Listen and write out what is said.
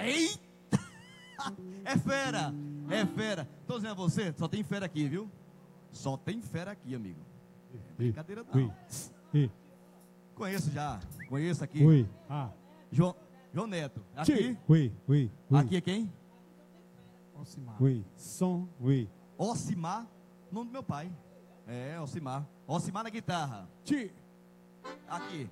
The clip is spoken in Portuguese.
Eita! É fera! É fera! Tô dizendo a você, só tem fera aqui, viu? Só tem fera aqui, amigo. Brincadeira não. Conheço já. Conheço aqui. Oui. João Neto. Aqui? Oui. Aqui é quem? Alcimar. Oui. Som, oui. Ocimar, nome do meu pai. É, Ocimar. Ocimar na guitarra. Ti. Aqui.